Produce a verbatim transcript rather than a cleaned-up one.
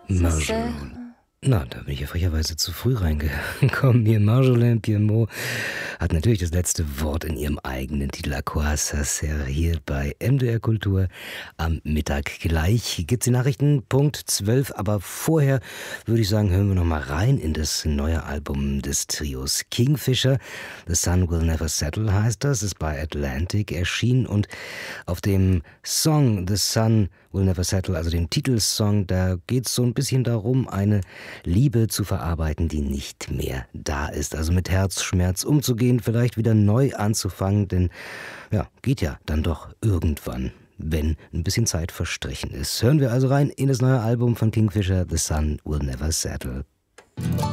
Marjolaine. Na, da bin ich ja frecherweise zu früh reingekommen. Hier Marjolaine Piedmont hat natürlich das letzte Wort in ihrem eigenen Titel. À quoi ça sert hier bei M D R Kultur am Mittag. Gleich gibt's die Nachrichten, Punkt zwölf. Aber vorher würde ich sagen, hören wir noch mal rein in das neue Album des Trios Kingfisher. The Sun Will Never Settle heißt das, ist bei Atlantic erschienen. Und auf dem Song The Sun Will Never Settle, also dem Titelsong, da geht's so ein bisschen darum, eine Liebe zu verarbeiten, die nicht mehr da ist. Also mit Herzschmerz umzugehen, vielleicht wieder neu anzufangen, denn ja, geht ja dann doch irgendwann, wenn ein bisschen Zeit verstrichen ist. Hören wir also rein in das neue Album von Kingfisher, The Sun Will Never Settle.